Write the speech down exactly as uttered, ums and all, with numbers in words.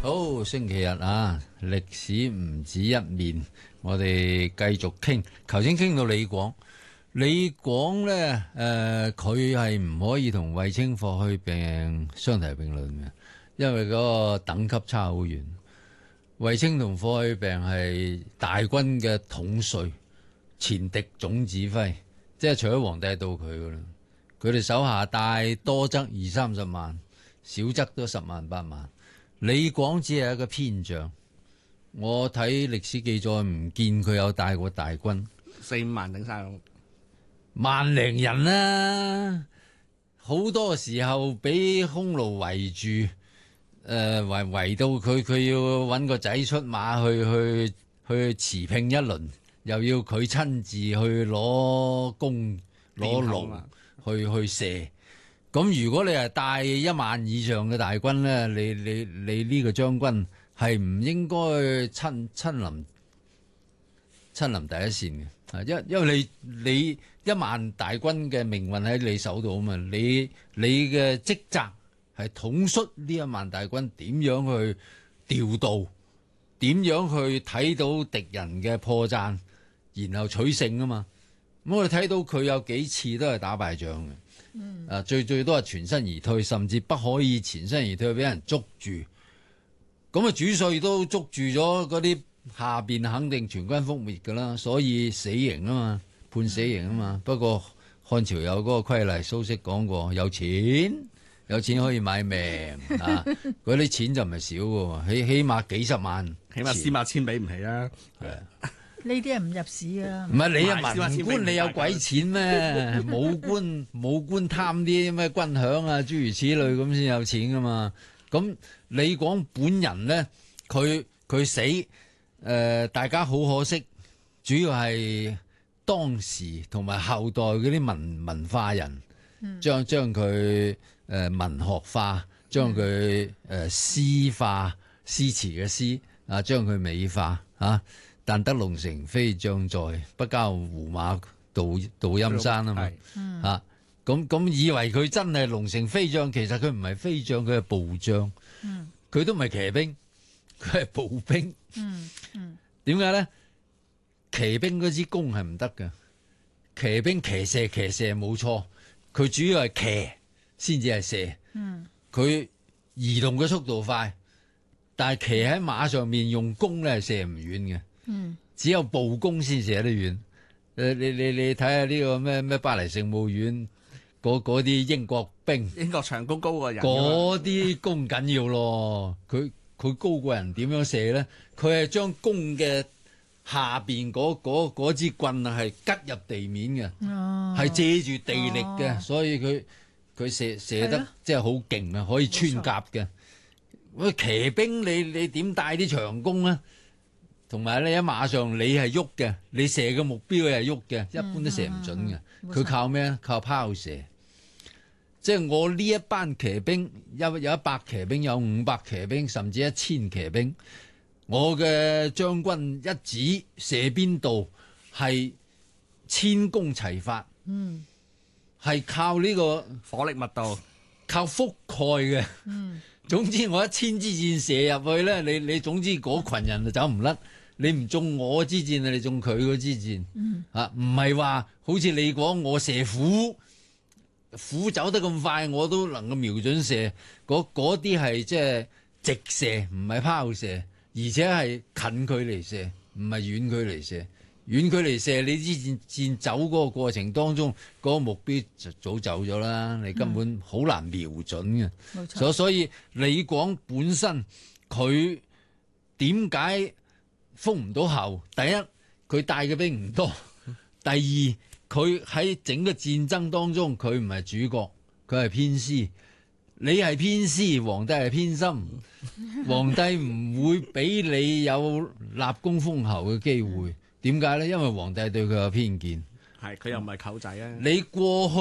好，星期日啊，歷史唔止一面，我哋繼續傾。頭先傾到李廣，李廣呢，誒佢係唔可以同衛青、霍去病相提並論嘅，因為嗰個等級差好遠。衛青同霍去病係大軍嘅統帥、前敵總指揮，即係除咗皇帝到佢噶啦，佢哋手下大多則二三十萬，少則都十萬八萬。李廣只係一個偏將，我睇歷史記載唔見佢有帶過大軍， 四五萬頂晒籠， 萬零人啦、啊，好多時候俾匈奴圍住，誒、呃、圍圍到佢，佢要搵個仔出馬去去去持聘一輪，又要佢親自去攞弓攞龍去去射。咁如果你係帶一萬以上嘅大軍咧，你你你呢個將軍係唔應該親親臨親臨第一線嘅，因因為你你一萬大軍嘅命運喺你手度啊嘛，你你嘅職責係統率呢一萬大軍點樣去調度，點樣去睇到敵人嘅破綻，然後取勝啊嘛。咁我哋睇到佢有幾次都係打敗仗嘅。嗯，啊，最最多係全身而退，甚至不可以全身而退，俾人捉住。咁啊，主帥都捉住咗嗰啲下邊，肯定全軍覆滅噶啦，所以死刑啊嘛，判死刑啊嘛。嗯、不過漢朝有嗰個規例，蘇軾講過，有錢有錢可以買命啊，嗰啲錢就唔係少嘅，起起碼幾十萬， 起碼司馬遷俾唔起啦。係。 呢啲係唔入市啊！ 唔係你啊，文官你有鬼錢咩？武官武官貪啲咩軍餉啊，諸如此類咁先有錢噶嘛。咁李廣本人咧，佢佢死，誒、呃，大家好可惜，主要係當時同埋後代嗰啲文文化人，將將佢誒文學化，將佢誒詩化，詩詞嘅詩啊，將佢美化啊。但得龍城飛將在，不交胡馬度度陰山啊嘛，吓咁咁以為佢真係龍城飛將，其實佢唔係飛將，佢係步將，佢、嗯、都唔係騎兵，佢係步兵。嗯嗯，點解咧？騎兵嗰支弓係唔得嘅，騎兵騎射騎射冇錯，佢主要係騎先至係射。嗯，佢移動嘅速度快，但係騎喺馬上面用弓咧係射唔遠嘅。嗯，只有步弓先射得遠。誒，你你你睇下呢個咩咩巴黎聖母院嗰嗰啲英國兵， 英國長弓高過人， 嗰啲弓緊要咯。佢佢高過人點樣射咧？佢係將弓嘅下邊嗰嗰嗰支棍啊，係拮入地面嘅，係、哦、借住地力嘅、哦，所以佢佢射射得即係好勁啊，可以穿甲嘅。喂，騎兵你你點帶啲長弓啊？同埋咧，喺馬上你係喐嘅，你射嘅目標係喐嘅，一般都射唔準嘅。佢、嗯、靠咩？靠拋射。即係我呢一班騎兵，有有一百騎兵，有五百騎兵，甚至一千騎兵。我嘅將軍一指射邊度，係千弓齊發。嗯，係靠呢個火力密度， 靠覆蓋嘅。嗯，總之我一千支箭射入去咧，你你總之嗰群人就走唔甩。你唔中我支箭啊，你中佢嗰支箭，嗯、啊，唔係話好似你講我射虎，虎走得咁快，我都能夠瞄準射，嗰嗰啲係即係直射，唔係拋射，而且係近距離射，唔係遠距離射。遠距離射，你支箭箭走嗰個過程當中，嗰、嗰個目標就早走咗啦，你根本好難瞄準嘅。冇錯。所所以李廣本身佢點解封唔到侯？第一，佢帶嘅兵唔多；第二，佢喺整個戰爭當中，佢唔係主角，佢係偏師。你係偏師，皇帝係偏心，皇帝唔會俾你有立功封侯嘅機會。點解咧？因為皇帝對佢有偏見。 係，佢又唔係舅仔啊。 你過去。